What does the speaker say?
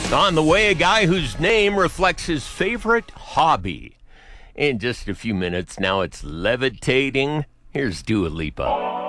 On the way, a guy whose name reflects his favorite hobby. In just a few minutes, now it's levitating. Here's Dua Lipa.